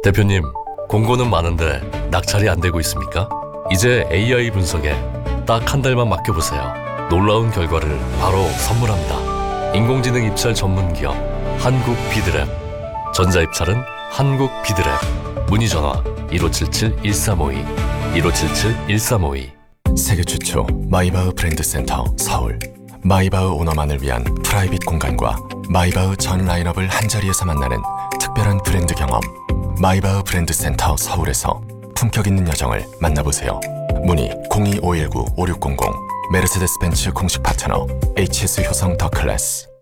대표님, 공고는 많은데 낙찰이 안 되고 있습니까? 이제 AI 분석에 딱 한 달만 맡겨보세요. 놀라운 결과를 바로 선물합니다. 인공지능 입찰 전문 기업 한국 비드랩. 전자 입찰은 한국 비드랩. 문의 전화 1577-1352 1577-1352. 세계 최초 마이바흐 브랜드 센터 서울. 마이바흐 오너만을 위한 프라이빗 공간과 마이바흐 전 라인업을 한자리에서 만나는 특별한 브랜드 경험. 마이바흐 브랜드 센터 서울에서 품격 있는 여정을 만나보세요. 문의 02-519-5600. 메르세데스 벤츠 공식 파트너 HS 효성 더 클래스.